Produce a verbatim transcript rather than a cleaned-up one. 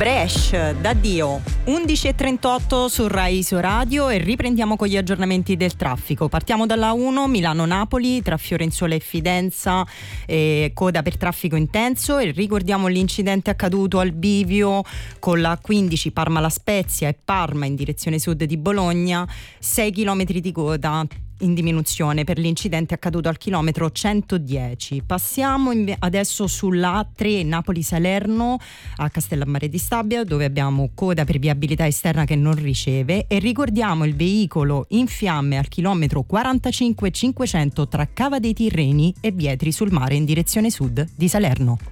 Bresh, da Dio, undici e trentotto su Rai Iso Radio e riprendiamo con gli aggiornamenti del traffico. Partiamo dalla uno, Milano-Napoli, tra Fiorenzuola e Fidenza, eh, coda per traffico intenso, e ricordiamo l'incidente accaduto al bivio con la quindici Parma-La Spezia e Parma in direzione sud di Bologna, sei chilometri di coda in diminuzione per l'incidente accaduto al chilometro centodieci. Passiamo inve- adesso sulla A tre Napoli-Salerno a Castellammare di Stabia, dove abbiamo coda per viabilità esterna che non riceve, e ricordiamo il veicolo in fiamme al chilometro quarantacinque cinquecento tra Cava dei Tirreni e Vietri sul Mare in direzione sud di Salerno.